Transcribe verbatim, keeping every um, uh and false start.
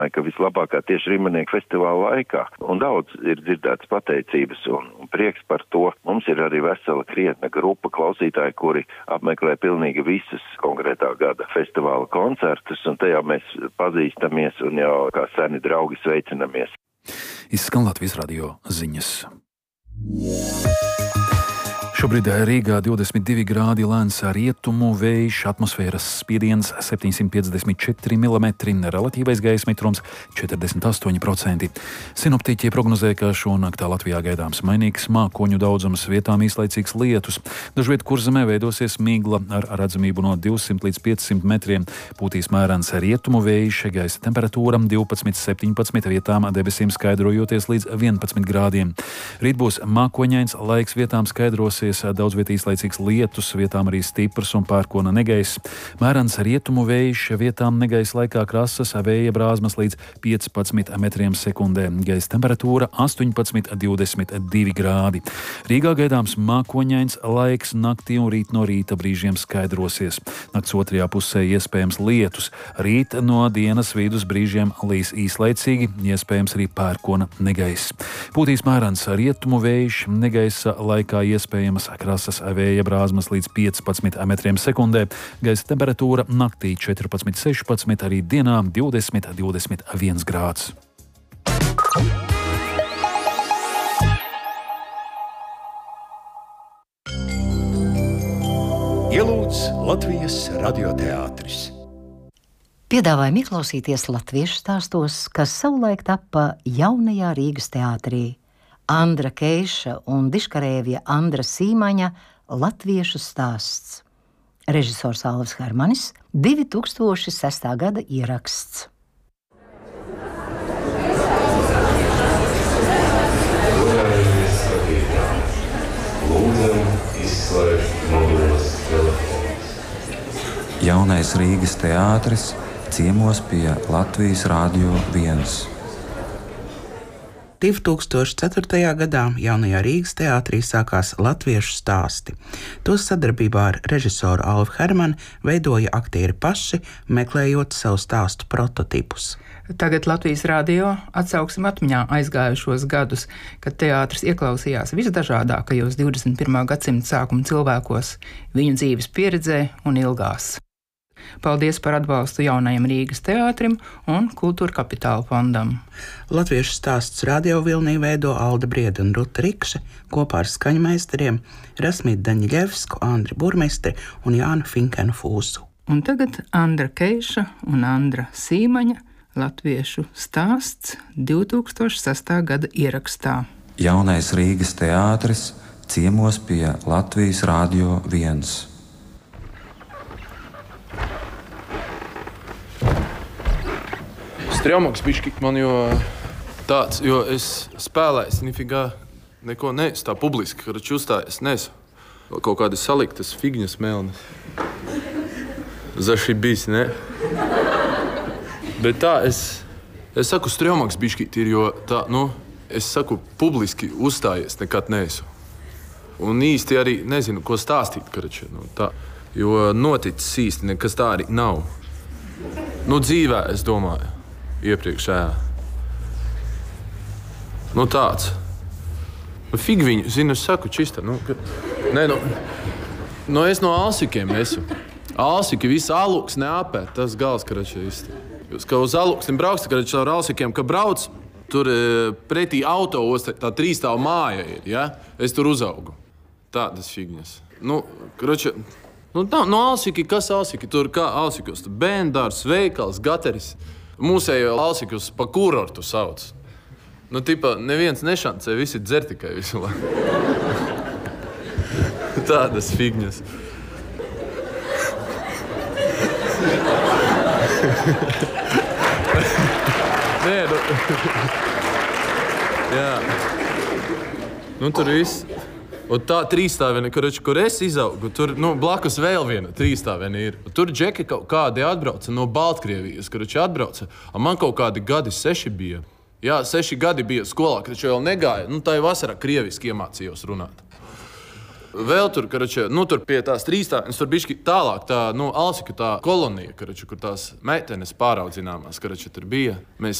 ka vislabākā tieši Rimanieku festivāla laikā. Un daudz ir dzirdēts pateicības un, un prieks par to. Mums ir arī vesela krietna grupa klausītāji, kuri apmeklē pilnīgi visas konkrētā gada festivāla koncertus, un tajā mēs pazīstamies un jau kā seni draugi sveicinamies. Izskan Latvijas radio ziņas. Šobrīd Rīgā divdesmit divi grādi, lēns rietumu vējš, atmosfēras spiediens septiņsimt piecdesmit četri milimetri, relatīvais gaisa mitrums četrdesmit astoņi procenti. Sinoptiķi prognozē, ka šonakt Latvijā gaidāms mainīgs mākoņu daudzums, vietām īslaicīgs lietus. Dažviet Kurzemē veidosies migla ar redzamību no divsimt līdz piecsimt metriem. Pūtīs mērens rietumu vējš, gaisa temperatūra divpadsmit septiņpadsmit, vietām debesīm skaidrojoties līdz vienpadsmit grādiem. Rīt būs mākoņains laiks, vietām skaidrosies daudz viet īslaicīgs lietus, vietām arī stiprs un pērkona negaiss. Mērens rietumu vējš, vietām negaiss laikā krasas, vēja brāzmas līdz piecpadsmit metriem sekundē. Gaisa temperatūra astoņpadsmit divdesmit divi grādi. Rīgā gaidāms mākoņains laiks, naktī un rīt no rīta brīžiem skaidrosies. Nakts otrajā pusē iespējams lietus. Rīt no dienas vidus brīžiem līs īslaicīgi, iespējams arī pērkona negaiss. Pūtīs mērens rietumu vējš, negaisa laikā iespējams krasas vēja brāzmas līdz piecpadsmit metriem sekundē. Gaisa temperatūra naktī četrpadsmit sešpadsmit, arī dienā divdesmit divdesmit viens grāds. Ielūdz Latvijas radioteātris. Piedāvājam ieklausīties latviešu stāstos, kas savulaik tappa jaunajā Rīgas teātrī. Andra Keiša un diškarēvja Andra Sīmaņa latviešu stāsts. Režisors Alvis Hermanis, divi tūkstoši sestā gada ieraksts. Lūdzam, izslēgt mobilos telefonus. Jaunais Rīgas teātris ciemos pie Latvijas radio viens. divi tūkstoši ceturtajā gadā jaunajā Rīgas teātrī sākās latviešu stāsti. Tos sadarbībā ar režisoru Alvu Hermanu veidoja aktieri paši, meklējot savu stāstu prototipus. Tagad Latvijas radio atsauksim atmiņā aizgājušos gadus, kad teātris ieklausījās visdažādākajos divdesmit pirmā gadsimta sākuma cilvēkos, viņu dzīves pieredzē un ilgās. Paldies par atbalstu jaunajam Rīgas teātrim un Kultūra Kapitāla fondam. Latviešu stāsts radio vilnī veido Alda Brieda un Ruta Rikše kopā ar skaņmeistariem Rasmītu Daņļevsku, Andri Burmistri un Jānu Finkenu Fūsu. Un tagad Andra Keiša un Andra Sīmaņa latviešu stāsts divi tūkstoši sestā gada ierakstā. Jaunais Rīgas teātris ciemos pie Latvijas radio viens. Strjaumoks bišķi man jo tāds, jo es spēlēju, nifigā neko neesmu tā publiski, kad uzstājies, neesmu. Kaut kādas saliktas figņas melnas. Zaši bijis, ne? Bet tā, es, es saku, strjaumoks bišķi ir, jo tā, nu, es saku, publiski uzstājies nekad neesmu. Un īsti arī nezinu, ko stāstīt, karači, nu, tā. Jo noticis īsti nekas tā arī nav. Nu, dzīvē, es domāju. Iepriekšējā. Nu tāds. Nu fig viņu, zinu, es saku čista, nu, ka... Nē, nu... Nu, es no Alsikiem esmu. Alsiki, viss Aluks neapēt, tas gals, karači, viss. Jūs, ka uz Aluksim braukst, karači, ar Alsikiem, ka brauc, tur pretī auto ostē, tā trīstāvu māja ir, ja? Es tur uzaugu. Tādas figņas. Nu, karači... Nu, tā, no Alsiki, kas Alsiki? Tur kā Alsikos? Bēndārs, veikals, gateris. Mūsējo Alsikus pa kurortu sauc. Nu, tipa, neviens nešancē, visi dzer tikai visu laiku. Tādas figņas. Nē, nu... Jā. Nu, tur viss... Un tā trīstāviena, kur es izaugu, tur nu, blakus vēl viena trīstāviena ir. Tur džeki kaut kādi atbrauca no Baltkrievijas, kurači atbrauca. A man kaut kādi gadi seši bija. Jā, seši gadi bija skolā, kad vēl negāja. Nu, tā ir vasarā krieviski iemācījos runāt. Vēl tur, karača, nu, tur pie tās trīstāņas, tur bišķi tālāk tā, nu, Alsika tā kolonija, karača, kur tās meitenes pāraudzināmās, karača, tur bija. Mēs